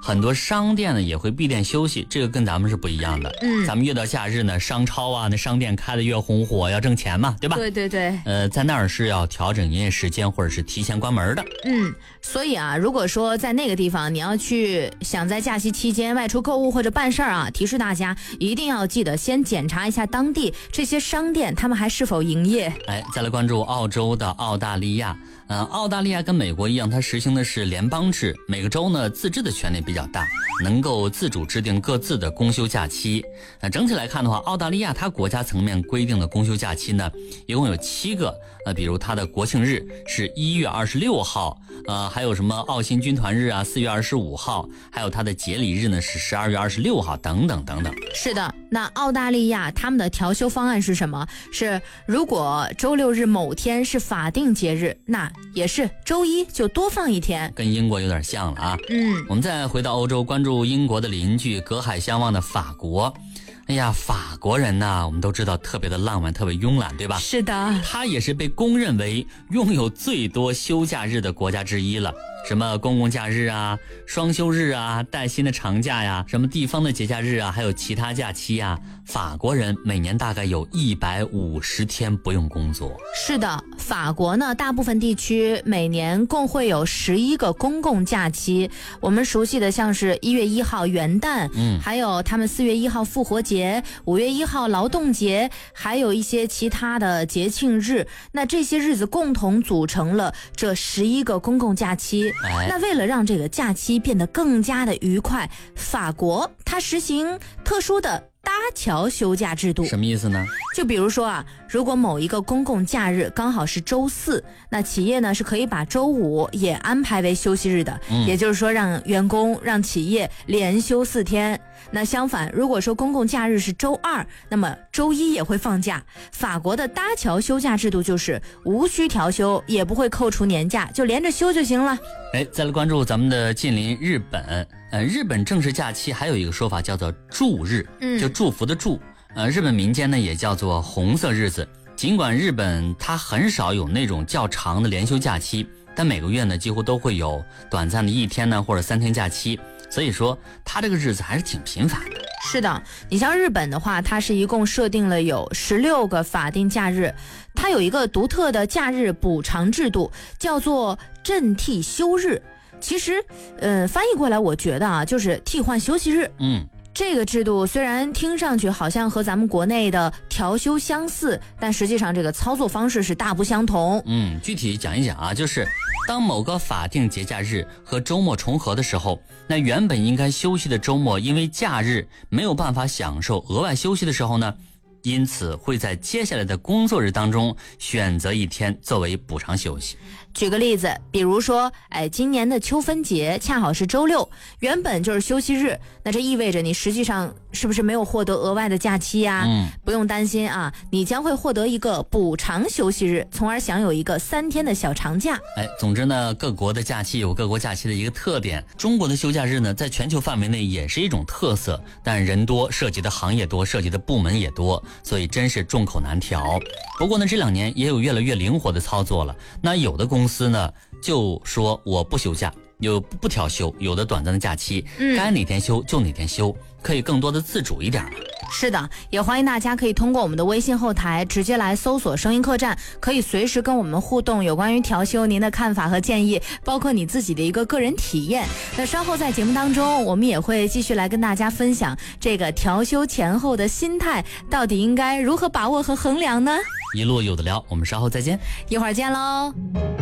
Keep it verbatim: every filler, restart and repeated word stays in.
很多商店呢也会闭店休息，这个跟咱们是不一样的。 嗯， 咱们越到假日呢，商超啊，那商店开的越红火，要挣钱嘛，对吧？ 对对对。 呃，在那儿是要调整营业时间，或者是提前关门的。 嗯，所以啊，如果说在那个地方你要去想在假期期间外出购物或者办事儿啊，提示大家一定要记得先检查一下当地这些商店他们还是否营业。 哎，再来关注澳洲的澳大利亚。呃，澳大利亚跟美国一样，它实行的是联邦制，每个州呢自治的权力比较大，能够自主制定各自的公休假期。那整体来看的话，澳大利亚它国家层面规定的公休假期呢，一共有七个。呃，比如它的国庆日是一月二十六号，呃，还有什么澳新军团日啊，四月二十五号，还有它的节礼日呢是十二月二十六号，等等等等。 是的，那澳大利亚他们的调休方案是什么？是如果周六日某天是法定节日，那也是周一就多放一天， 跟英国有点像了啊。 嗯， 我们再回到欧洲，关注英国的邻居，隔海相望的法国。哎呀，法国人呐，我们都知道特别的浪漫，特别慵懒，对吧？ 是的， 他也是被公认为拥有最多休假日的国家之一了。什么公共假日啊、双休日啊、带薪的长假呀、什么地方的节假日啊，还有其他假期啊，法国人每年大概有一百五十天不用工作。 是的，法国呢，大部分地区每年共会有十一个公共假期。我们熟悉的像是一月一号元旦，嗯，还有他们四月一号复活节、五月一号劳动节，还有一些其他的节庆日。那这些日子共同组成了这十一个公共假期。 哎、 那为了让这个假期变得更加的愉快，法国它实行特殊的搭桥休假制度。 什么意思呢？ 就比如说啊，如果某一个公共假日刚好是周四，那企业呢是可以把周五也安排为休息日的，嗯、也就是说让员工让企业连休四天。那相反，如果说公共假日是周二，那么周一也会放假。法国的搭桥休假制度就是无需调休，也不会扣除年假，就连着休就行了。 哎，再来关注咱们的近邻日本。呃，日本正式假期还有一个说法叫做祝日，嗯，就祝福的祝。呃，日本民间呢也叫做红色日子。尽管日本它很少有那种较长的连休假期，但每个月呢几乎都会有短暂的一天呢或者三天假期。所以说它这个日子还是挺频繁的。 是的，你像日本的话，它是一共设定了有十六个法定假日，它有一个独特的假日补偿制度，叫做阵替休日。其实呃，翻译过来我觉得啊，就是替换休息日。 嗯， 这个制度虽然听上去好像和咱们国内的调休相似，但实际上这个操作方式是大不相同。 嗯，具体讲一讲啊，就是当某个法定节假日和周末重合的时候，那原本应该休息的周末因为假日没有办法享受额外休息的时候呢，因此会在接下来的工作日当中选择一天作为补偿休息。 举个例子，比如说，哎，今年的秋分节恰好是周六，原本就是休息日，那这意味着你实际上是不是没有获得额外的假期呀？ 嗯， 不用担心啊，你将会获得一个补偿休息日，从而享有一个三天的小长假。 哎，总之呢，各国的假期有各国假期的一个特点。中国的休假日呢，在全球范围内也是一种特色，但人多，涉及的行业多，涉及的部门也多，所以真是众口难调。不过呢，这两年也有越来越灵活的操作了。那有的公司呢就说我不休假，有不调休，有的短暂的假期，嗯，该哪天休就哪天休，可以更多的自主一点了。 是的，也欢迎大家可以通过我们的微信后台直接来搜索声音客栈，可以随时跟我们互动，有关于调休您的看法和建议，包括你自己的一个个人体验。那稍后在节目当中，我们也会继续来跟大家分享这个调休前后的心态到底应该如何把握和衡量呢？ 一路有的聊，我们稍后再见， 一会儿见喽。